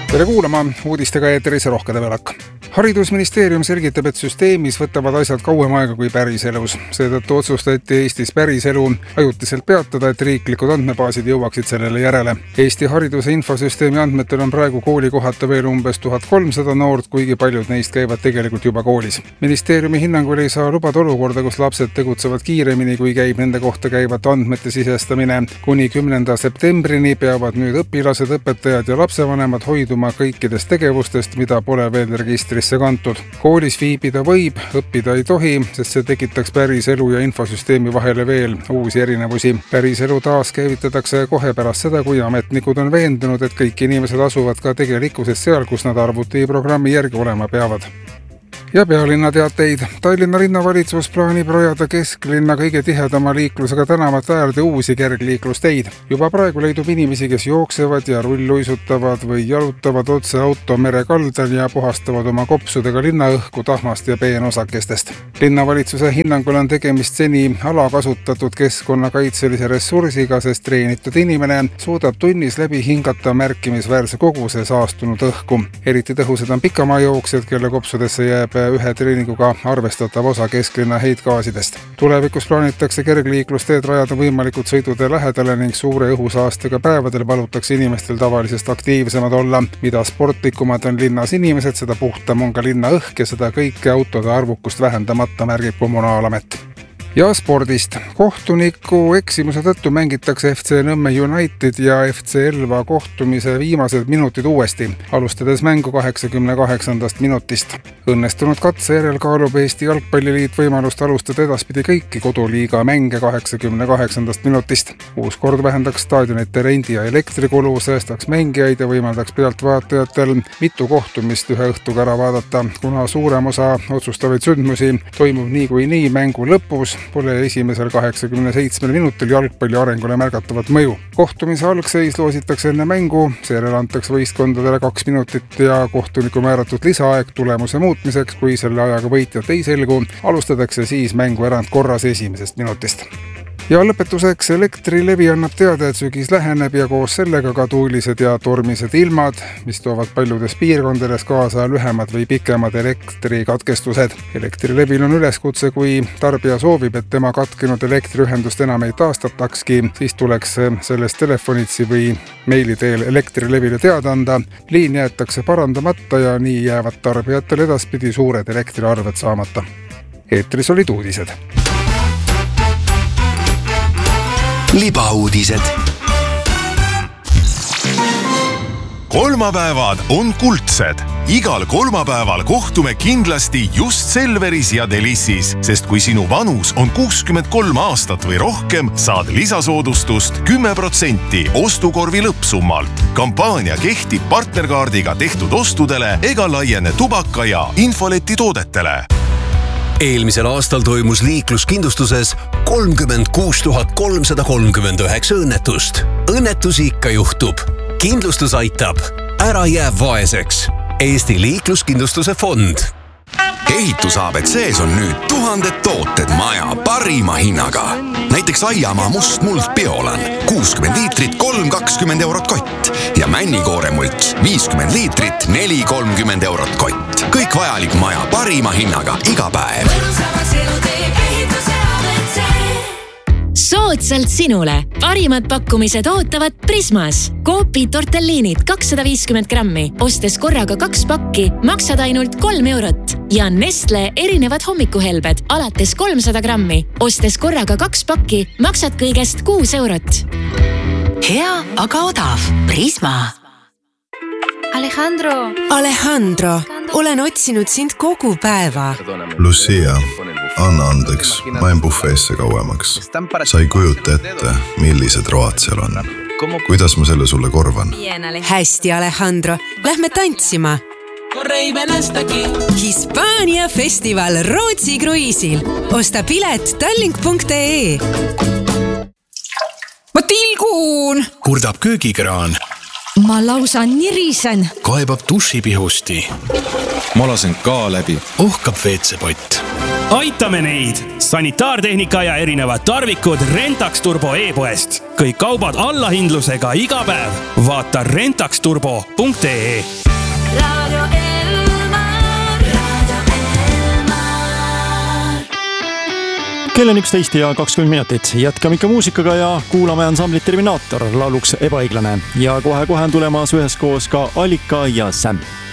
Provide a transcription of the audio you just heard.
Tere kuulama, uudistega eetris Rohke Develak. Haridusministeerium selgitab, et süsteemis võtavad asjad kauem aega kui päriselus. Seetõttu otsustati Eestis päriselu ajutiselt peatada, et riiklikud andmebaasid jõuaksid sellele järele. Eesti hariduse infosüsteemi andmetel on praegu koolikohata veel umbes 1300 noort, kuigi paljud neist käivad tegelikult juba koolis. Ministeeriumi hinnangul ei saa lubada olukorda, kus lapsed tegutsevad kiiremini, kui käib nende kohta käivate andmete sisestamine. Kuni 10. septembrini peavad nüüd õpilased, õpetajad ja lapsevanemad hoiduma kõikidest tegevustest, mida pole veel registrisse kantud. Koolis viibida võib, õppida ei tohi, sest see tekitaks päriselu ja infosüsteemi vahele veel uusi erinevusi. Päriselu taas käivitatakse kohe pärast seda, kui ametnikud on veendunud, et kõik inimesed asuvad ka tegelikkuses seal, kus nad arvutiprogrammi järgi olema peavad. Ja pealinna teateid. Tallinna linnavalitsus plaanib rajada kesklinna kõige tihedama liiklusega tänavate äärde uusi kergliiklusteid. Juba praegu leidub inimesi, kes jooksevad ja rulluisutavad või jalutavad otse auto mere kaldal ja puhastavad oma kopsudega linnaõhku tahmast ja peenosakestest. Linnavalitsuse hinnangul on tegemist seni alakasutatud keskkonnakaitselise ressursiga, sest treenitud inimene suudab tunnis läbi hingata märkimisväärse koguse saastunud õhku. Eriti tõhusad on pikamaajooksjad, kelle kopsudesse jääb ühe treeninguga arvestatav osa kesklinna heitgaasidest. Tulevikus plaanitakse kergliiklusteed rajada võimalikud sõidude lähedale ning suure õhusaastega päevadel palutakse inimestel tavalisest aktiivsemad olla. Mida sportlikumad on linnas inimesed, seda puhtam on ka linna õhk ja seda kõike autode arvukust vähendamata, märgib Kommunaalamet. Ja spordist. Kohtuniku eksimuse tõttu mängitakse FC Nõmme United ja FC Elva kohtumise viimased minutid uuesti, alustades mängu 88. minutist. Õnnestunud katse järel kaalub Eesti Jalgpalliliit võimalust alustada edaspidi kõiki koduliiga mänge 88. minutist. Uus kord vähendaks staadionite rendi ja elektrikulu, säästaks mängijaid ja võimaldaks pealtvaatajatel mitu kohtumist ühe õhtuga ära vaadata, kuna suurem osa otsustavaid sündmusi toimub niikuinii mängu lõpus, pole esimesel 87 minutil jalgpalli arengule märgatavat mõju. Kohtumise algseis loositakse enne mängu, seejärel antakse võistkondadele 2 minutit ja kohtuniku määratud lisaaeg tulemuse muutmiseks, kui selle ajaga võitjat ei selgu, alustatakse siis mängu erandkorras esimesest minutist. Ja lõpetuseks Elektrilevi annab teada, et sügis läheneb ja koos sellega ka tuulised ja tormised ilmad, mis toovad paljudes piirkondades kaasa lühemad või pikemad elektrikatkestused. Elektrilevil on üleskutse, kui tarbija soovib, et tema katkenud elektriühendust enam ei taastatakski, siis tuleks sellest telefonitsi või meili teel Elektrilevile teada anda. Liin jäetakse parandamata ja nii jäävad tarbijatel edaspidi suured elektriarved saamata. Eetris olid uudised. Libauudised. Kolmapäevad on kuldsed. Igal kolmapäeval kohtume kindlasti just Selveris ja Delissis, sest kui sinu vanus on 63 aastat või rohkem, saad lisasoodustust 10% ostukorvi lõppsummalt. Kampaania kehtib partnerkaardiga tehtud ostudele ega laiene tubaka ja infoleti toodetele. Eelmisel aastal toimus liikluskindlustuses 36 339 õnnetust. Õnnetusi ikka juhtub. Kindlustus aitab. Ära jää vaeseks. Eesti liikluskindlustuse fond. Ehitus ABC-s on nüüd 1000 tooted maja parima hinnaga. Näiteks Aiamaa must muld biolan 60 liitrit 3,20 eurot kott ja männikoore mults 50 liitrit 4,30 eurot kott. Kõik vajalik maja parima hinnaga iga päev. Soodsalt sinule. Parimad pakkumised ootavad Prismas. Coopi tortelliinid 250 grammi. Ostes korraga 2 pakki, maksad ainult 3 eurot. Ja Nestle erinevad hommikuhelbed alates 300 grammi. Ostes korraga 2 pakki, maksad kõigest 6 eurot. Hea, aga odav. Prisma. Alejandro, olen otsinud sind kogu päeva. Lucia, anna andeks, ma en bufeesse kauemaks. Sa ei kujuta ette, millised road seal on. Kuidas ma selle sulle korvan? Hästi, Alejandro, lähme tantsima. Hispaania festival Rootsi kruiisil. Osta pilet tallink.ee. Ma tilgun! Kurdab köögikraan. Ma lausa nirisen. Kaebab dušipihusti. Ma lasen ka läbi. Ohkab veetsepott. aitame neid! Sanitaartehnika ja erinevad tarvikud Rentax Turbo e-poest. Kõik kaubad allahindlusega iga päev. Vaata rentaxturbo.ee. Radio Elmar. Kell on 11:20. Jätkame ikka muusikaga ja kuulame ansamblit Terminaator lauluks Ebaõiglane. Ja kohe on tulemas üheskoos ka Allika ja Sam.